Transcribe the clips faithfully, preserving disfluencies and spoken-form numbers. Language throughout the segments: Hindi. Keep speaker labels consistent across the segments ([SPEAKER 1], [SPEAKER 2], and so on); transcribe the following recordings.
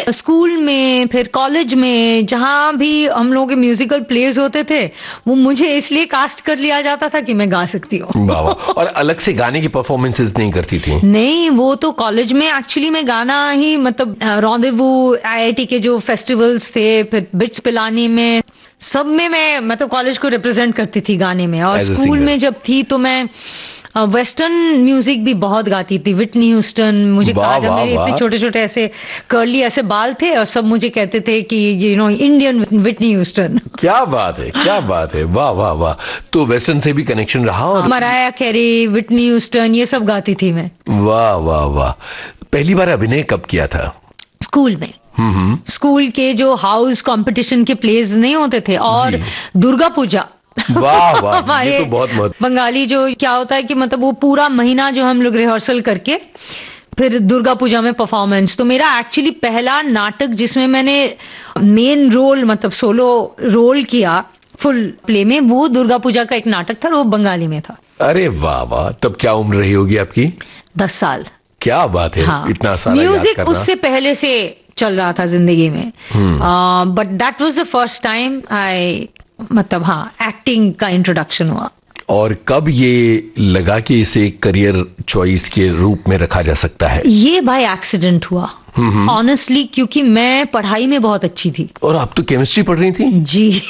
[SPEAKER 1] स्कूल में, फिर कॉलेज में, जहाँ भी हम लोगों के म्यूजिकल प्लेज होते थे, वो मुझे इसलिए कास्ट कर लिया जाता था कि मैं गा सकती हूँ।
[SPEAKER 2] वाह। और अलग से गाने की परफॉर्मेंसेस नहीं करती थी?
[SPEAKER 1] नहीं, वो तो कॉलेज में एक्चुअली मैं गाना ही, मतलब रॉन्डेवू, आईआईटी के जो फेस्टिवल्स थे, फिर बिट्स पिलानी में, सब में मैं मतलब कॉलेज को रिप्रेजेंट करती थी गाने में। और स्कूल में जब थी तो मैं वेस्टर्न म्यूजिक भी बहुत गाती थी, विटनी ह्यूस्टन। मुझे कहा, जब मेरे इतने छोटे छोटे ऐसे कर्ली ऐसे बाल थे और सब मुझे कहते थे कि you know Indian Whitney Houston.
[SPEAKER 2] क्या बात है, क्या बात है, वाह वाह वाह। तो वेस्टर्न से भी कनेक्शन रहा? और
[SPEAKER 1] मराया कैरी, विटनी ह्यूस्टन, ये सब गाती थी मैं।
[SPEAKER 2] वाह वाह वाह। पहली बार अभिनय कब किया था?
[SPEAKER 1] स्कूल में। हम्म स्कूल के जो हाउस कंपटीशन के प्लेज नहीं होते थे, और दुर्गा पूजा।
[SPEAKER 2] वाह वाह, ये तो बहुत महत्व।
[SPEAKER 1] बंगाली जो क्या होता है कि मतलब वो पूरा महीना जो हम लोग रिहर्सल करके फिर दुर्गा पूजा में परफॉर्मेंस। तो मेरा एक्चुअली पहला नाटक जिसमें मैंने मेन रोल, मतलब सोलो रोल किया फुल प्ले में, वो दुर्गा पूजा का एक नाटक था, वो बंगाली में था।
[SPEAKER 2] अरे वाह वाह। तब क्या उम्र रही होगी आपकी?
[SPEAKER 1] दस साल।
[SPEAKER 2] क्या बात है। हाँ। इतना सारा
[SPEAKER 1] म्यूजिक उससे पहले से चल रहा था जिंदगी में, but that was the first time I, मतलब हाँ, एक्टिंग का इंट्रोडक्शन हुआ।
[SPEAKER 2] और कब ये लगा कि इसे करियर चॉइस के रूप में रखा जा सकता है?
[SPEAKER 1] ये बाय एक्सीडेंट हुआ ऑनेस्टली, क्योंकि मैं पढ़ाई में बहुत अच्छी थी।
[SPEAKER 2] और आप तो केमिस्ट्री पढ़ रही थी?
[SPEAKER 1] जी।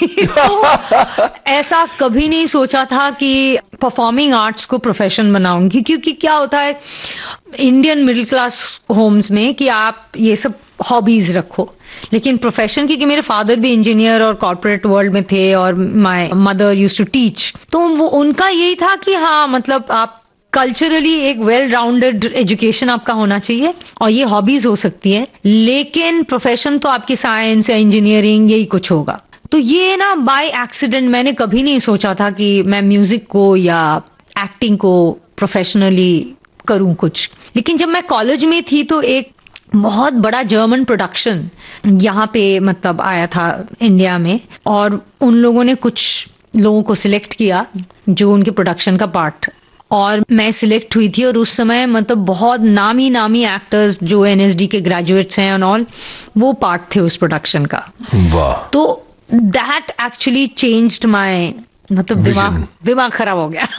[SPEAKER 1] तो ऐसा कभी नहीं सोचा था कि परफॉर्मिंग आर्ट्स को प्रोफेशन बनाऊंगी, क्योंकि क्या होता है इंडियन मिडिल क्लास होम्स में कि आप ये सब हॉबीज रखो, लेकिन प्रोफेशन, क्योंकि मेरे फादर भी इंजीनियर और कॉर्पोरेट वर्ल्ड में थे और my mother used to teach, तो वो उनका यही था कि हाँ, मतलब आप कल्चरली एक वेल राउंडेड एजुकेशन आपका होना चाहिए और ये हॉबीज हो सकती है, लेकिन प्रोफेशन तो आपकी साइंस या इंजीनियरिंग यही कुछ होगा। तो ये ना बाय एक्सीडेंट, मैंने कभी नहीं सोचा था कि मैं म्यूजिक को या एक्टिंग को प्रोफेशनली करूं कुछ। लेकिन जब मैं कॉलेज में थी तो एक बहुत बड़ा जर्मन प्रोडक्शन यहाँ पे मतलब आया था इंडिया में, और उन लोगों ने कुछ लोगों को सिलेक्ट किया जो उनके प्रोडक्शन का पार्ट, और मैं सिलेक्ट हुई थी। और उस समय मतलब बहुत नामी नामी एक्टर्स जो एनएसडी के ग्रेजुएट्स हैं एंड ऑल, वो पार्ट थे उस प्रोडक्शन का।
[SPEAKER 2] वाह।
[SPEAKER 1] तो दैट एक्चुअली चेंज्ड माय, मतलब दिमाग दिमाग खराब हो गया।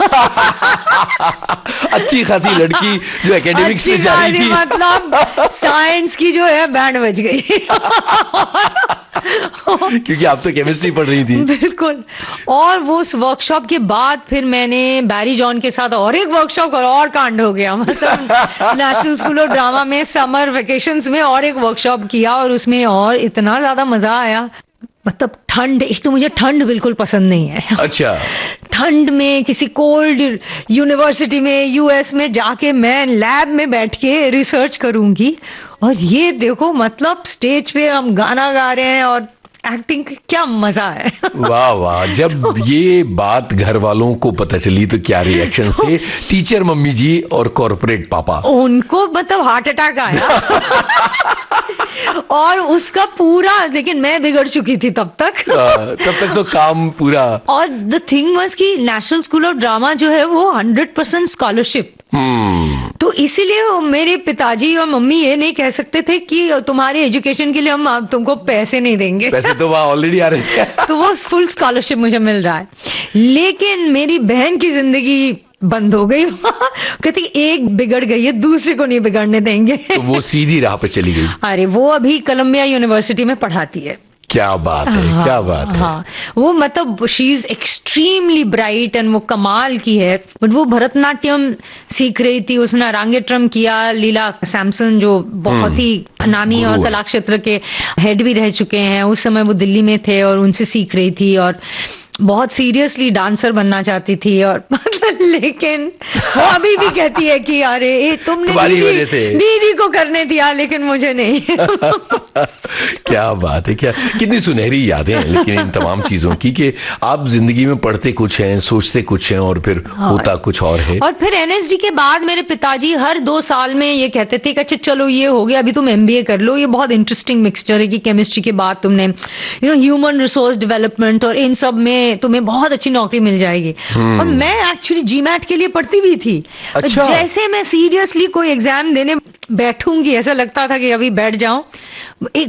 [SPEAKER 2] अच्छी खासी लड़की जो एकेडमिक्स में जा रही थी,
[SPEAKER 1] मतलब साइंस की जो है बैंड बज गई।
[SPEAKER 2] क्योंकि आप तो केमिस्ट्री पढ़ रही थी।
[SPEAKER 1] बिल्कुल। और वो उस वर्कशॉप के बाद फिर मैंने बैरी जॉन के साथ और एक वर्कशॉप और, और कांड हो गया। मतलब नेशनल स्कूल ऑफ ड्रामा में समर वेकेशंस में और एक वर्कशॉप किया, और उसमें और इतना ज्यादा मजा आया। मतलब ठंड, एक तो मुझे ठंड बिल्कुल पसंद नहीं है।
[SPEAKER 2] अच्छा।
[SPEAKER 1] ठंड में किसी कोल्ड यूनिवर्सिटी में यूएस में जाके मैं लैब में बैठ के रिसर्च करूंगी, और ये देखो मतलब स्टेज पे हम गाना गा रहे हैं और एक्टिंग, क्या मजा है।
[SPEAKER 2] वाह वाह। जब ये बात घर वालों को पता चली तो क्या रिएक्शन थे? टीचर मम्मी जी और कॉर्पोरेट पापा?
[SPEAKER 1] उनको मतलब हार्ट अटैक आया। और उसका पूरा, लेकिन मैं बिगड़ चुकी थी तब तक।
[SPEAKER 2] तब तक तो काम पूरा।
[SPEAKER 1] और द थिंग वाज कि नेशनल स्कूल ऑफ ड्रामा जो है वो हंड्रेड परसेंट स्कॉलरशिप, तो इसीलिए मेरे पिताजी और मम्मी ये नहीं कह सकते थे कि तुम्हारे एजुकेशन के लिए हम तुमको पैसे नहीं देंगे।
[SPEAKER 2] पैसे तो वहाँ ऑलरेडी आ रहे थे।
[SPEAKER 1] तो वो फुल स्कॉलरशिप मुझे मिल रहा है। लेकिन मेरी बहन की जिंदगी बंद हो गई। कहती एक बिगड़ गई है, दूसरे को नहीं बिगड़ने देंगे। तो
[SPEAKER 2] वो सीधी राह पे चली गई।
[SPEAKER 1] अरे वो अभी कोलंबिया यूनिवर्सिटी में पढ़ाती है।
[SPEAKER 2] क्या बात है। हाँ, क्या बात है।
[SPEAKER 1] हाँ, वो मतलब she is extremely bright and वो कमाल की है। बट वो भरतनाट्यम सीख रही थी, उसने अरांगेट्रम किया। लीला सैमसन जो बहुत ही नामी और कला क्षेत्र के हेड भी रह चुके हैं, उस समय वो दिल्ली में थे और उनसे सीख रही थी, और बहुत सीरियसली डांसर बनना चाहती थी। और लेकिन वो अभी भी कहती है कि अरे तुमने दीदी, दीदी को करने दिया लेकिन मुझे नहीं।
[SPEAKER 2] क्या बात है। क्या कितनी सुनहरी यादें हैं लेकिन इन तमाम चीजों की, कि आप जिंदगी में पढ़ते कुछ हैं, सोचते कुछ हैं और फिर होता कुछ और है।
[SPEAKER 1] और फिर एनएसडी के बाद मेरे पिताजी हर दो साल में ये कहते थे कि अच्छा चलो ये हो गया, अभी तुम एमबीए कर लो, ये बहुत इंटरेस्टिंग मिक्सचर है कि केमिस्ट्री के बाद तुमने you know human resource development और इन सब में तुम्हें बहुत अच्छी नौकरी मिल जाएगी। और मैं एक्चुअली जीमैट के लिए पढ़ती भी थी। अच्छा। जैसे मैं सीरियसली कोई एग्जाम देने बैठूंगी, ऐसा लगता था कि अभी बैठ जाऊं, एक